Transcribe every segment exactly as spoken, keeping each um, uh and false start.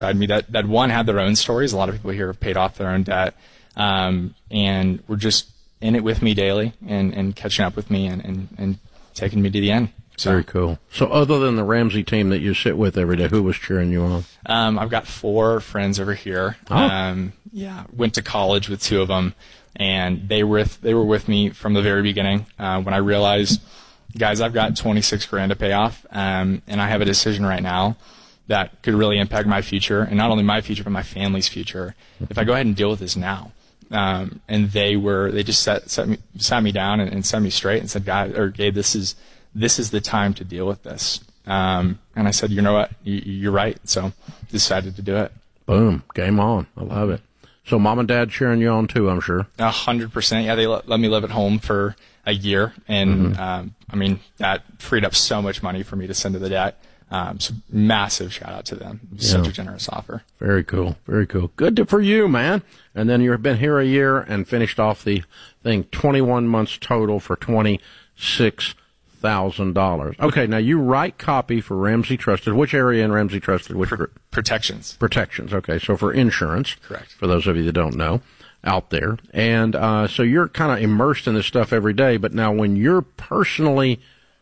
beside me that, that one had their own stories. A lot of people here have paid off their own debt, um, and were just in it with me daily and, and catching up with me and, and, and taking me to the end. So, very cool. So other than the Ramsey team that you sit with every day, who was cheering you on? Um, I've got four friends over here. Oh. Um, yeah, went to college with two of them, and they were with, they were with me from the very beginning. Uh, when I realized, guys, I've got twenty-six grand to pay off, um, and I have a decision right now that could really impact my future, and not only my future, but my family's future, if I go ahead and deal with this now. Um, and they were, they just set, set me, sat me down and, and set me straight and said, "God, or Gabe, this is, this is the time to deal with this." Um, and I said, "You know what? You, you're right." So decided to do it. Boom. Game on. I love it. So mom and dad cheering you on too, I'm sure. A hundred percent. Yeah. They let, let me live at home for a year. And, Mm-hmm. um, I mean, that freed up so much money for me to send to the debt. Um, so massive shout out to them. Such Yeah. a generous offer. Very cool. Very cool. Good to, for you, man. And then you've been here a year and finished off the thing, twenty-one months total for twenty-six thousand dollars. Okay, now you write copy for Ramsey Trusted. Which area in Ramsey Trusted? Which Pr- protections. Protections. Okay, so for insurance. Correct. For those of you that don't know out there. And uh, so you're kind of immersed in this stuff every day, but now when you're personally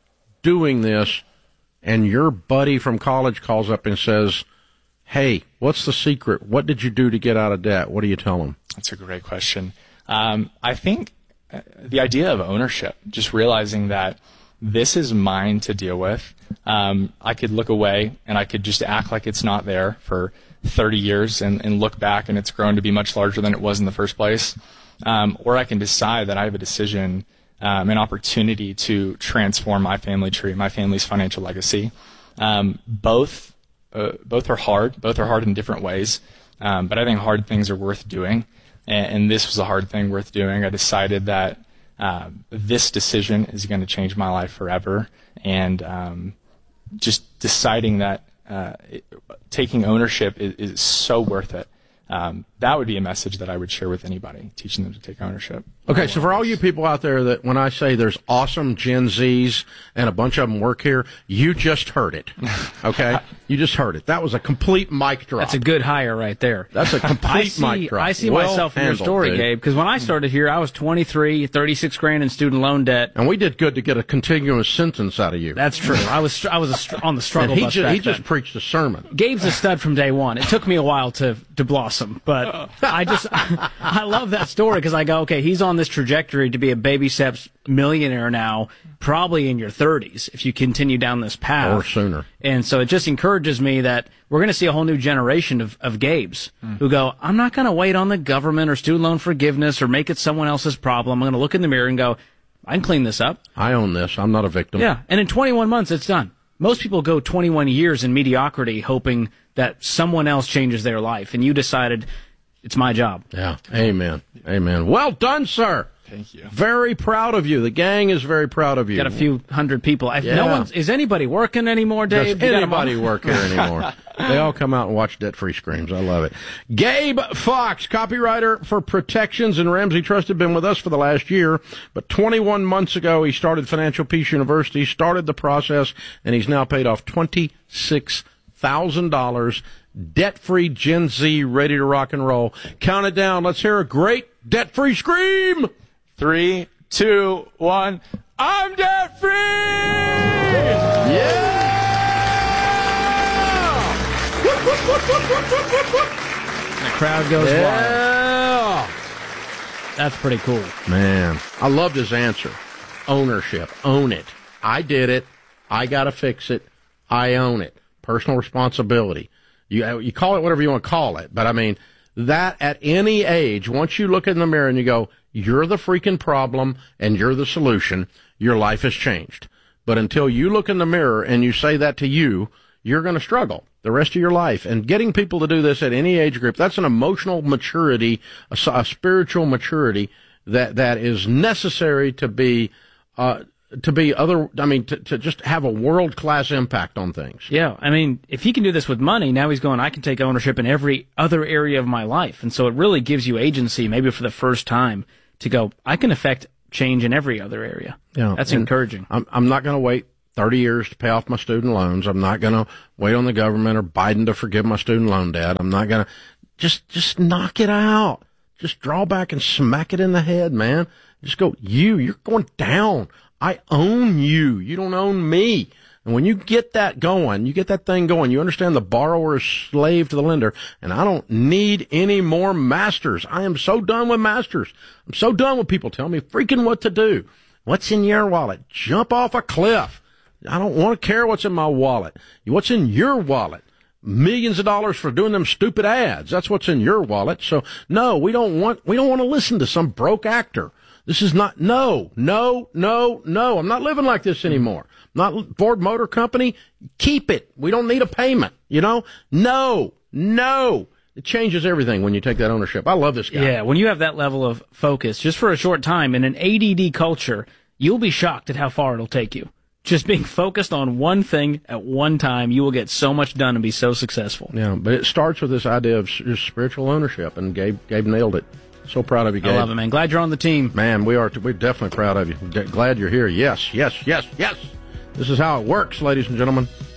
doing this and your buddy from college calls up and says, "Hey, what's the secret? What did you do to get out of debt?" What do you tell them? That's a great question. Um, I think uh, the idea of ownership, just realizing that this is mine to deal with. Um, I could look away and I could just act like it's not there for thirty years and, and look back and it's grown to be much larger than it was in the first place. Um, or I can decide that I have a decision, um, an opportunity to transform my family tree, my family's financial legacy. Um, both, uh, both are hard. Both are hard in different ways. Um, but I think hard things are worth doing. And, and this was a hard thing worth doing. I decided that Uh, this decision is going to change my life forever, and um, just deciding that uh, it, taking ownership is, is so worth it. Um, that would be a message that I would share with anybody, teaching them to take ownership. Okay, so for all you people out there that when I say there's awesome Gen Zs and a bunch of them work here, you just heard it. Okay? You just heard it. That was a complete mic drop. That's a good hire right there. That's a complete I see, mic drop. I see Well myself in your handled, story, dude. Gabe, because when I started here, I was twenty-three, thirty-six grand in student loan debt. And we did good to get a continuous sentence out of you. That's true. I was I was a str- on the struggle and he bus just, back he just then. preached a sermon. Gabe's a stud from day one. It took me a while to to blossom, but I just I love that story because I go, okay, he's on this trajectory to be a baby steps millionaire now, probably in your thirties if you continue down this path Or sooner. And so it just encourages me that we're going to see a whole new generation of of Gabes mm. who go, I'm not going to wait on the government or student loan forgiveness or make it someone else's problem. I'm going to look in the mirror and go, I can clean this up. I own this. I'm not a victim. Yeah, and in twenty-one months, it's done. Most people go twenty-one years in mediocrity hoping that someone else changes their life, and you decided it's my job. Yeah. Amen. Amen. Well done, sir. Thank you. Very proud of you. The gang is very proud of you. Got a few hundred people. If Yeah. no one's, is anybody working anymore, Dave? Does You got 'em anybody all? work here anymore? They all come out and watch Debt Free Screams. I love it. Gabe Fox, copywriter for Protections and Ramsey Trusted, been with us for the last year. But twenty-one months ago, he started Financial Peace University, started the process, and he's now paid off twenty-six thousand dollars. Debt-free Gen Z, ready to rock and roll. Count it down. Let's hear a great debt-free scream. Three, two, one. I'm debt free! Yeah! The crowd goes wild. Yeah! That's pretty cool. Man, I loved his answer. Ownership. Own it. I did it. I got to fix it. I own it. Personal responsibility. You you call it whatever you want to call it, but I mean, that at any age, once you look in the mirror and you go, you're the freaking problem and you're the solution, your life has changed. But until you look in the mirror and you say that to you, you're going to struggle the rest of your life. And getting people to do this at any age group, that's an emotional maturity, a, a spiritual maturity that, that is necessary to be, uh, to be other, I mean, to, to just have a world-class impact on things. Yeah, I mean, if he can do this with money, now he's going, I can take ownership in every other area of my life. And so it really gives you agency, maybe for the first time, to go, I can affect change in every other area. Yeah, That's and encouraging. I'm, I'm not going to wait thirty years to pay off my student loans. I'm not going to wait on the government or Biden to forgive my student loan debt. I'm not going to just, just knock it out. Just draw back and smack it in the head, man. Just go, you, you're going down. I own you. You don't own me. And when you get that going, you get that thing going, you understand the borrower is slave to the lender, and I don't need any more masters. I am so done with masters. I'm so done with people telling me freaking what to do. What's in your wallet? Jump off a cliff. I don't want to care what's in my wallet. What's in your wallet? Millions of dollars for doing them stupid ads. That's what's in your wallet. So no, we don't want, we don't want to listen to some broke actor. This is not, no, no, no, no. I'm not living like this anymore. Not Ford Motor Company. Keep it. We don't need a payment, you know? No, no. It changes everything when you take that ownership. I love this guy. Yeah, when you have that level of focus, just for a short time in an A D D culture, you'll be shocked at how far it'll take you. Just being focused on one thing at one time, you will get so much done and be so successful. Yeah, but it starts with this idea of spiritual ownership, and Gabe, Gabe nailed it. So proud of you, Gabe. I love it, man. Glad you're on the team. Man, we are. We're definitely proud of you. Glad you're here. Yes, yes, yes, yes. This is how it works, ladies and gentlemen.